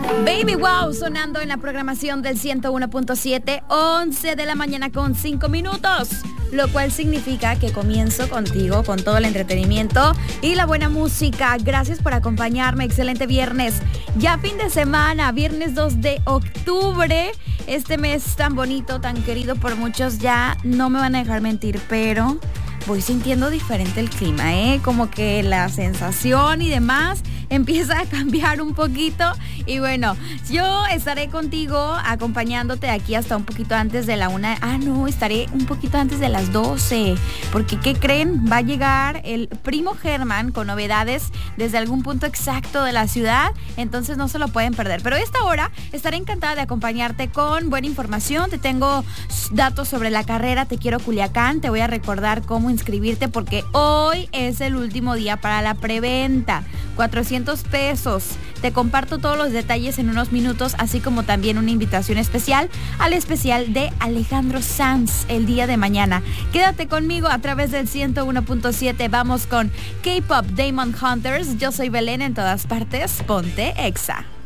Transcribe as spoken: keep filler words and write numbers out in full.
Baby Wow sonando en la programación del ciento uno punto siete, once de la mañana con cinco minutos, lo cual significa que comienzo contigo con todo el entretenimiento y la buena música. Gracias por acompañarme, excelente viernes, ya fin de semana, viernes dos de octubre, este mes tan bonito, tan querido por muchos, ya no me van a dejar mentir, pero voy sintiendo diferente el clima, ¿eh? Como que la sensación y demás empieza a cambiar un poquito. Y bueno, yo estaré contigo acompañándote aquí hasta un poquito antes de la una. Ah, no, estaré un poquito antes de las doce. Porque, ¿qué creen? Va a llegar el primo Germán con novedades desde algún punto exacto de la ciudad. Entonces no se lo pueden perder. Pero a esta hora estaré encantada de acompañarte con buena información. Te tengo datos sobre la carrera Te Quiero Culiacán. Te voy a recordar cómo inscribirte porque hoy es el último día para la preventa. cuatrocientos pesos. Te comparto todos los detalles en unos minutos, así como también una invitación especial al especial de Alejandro Sanz el día de mañana. Quédate conmigo a través del ciento uno punto siete. Vamos con K-Pop Demon Hunters. Yo soy Belén, en todas partes. Ponte Exa.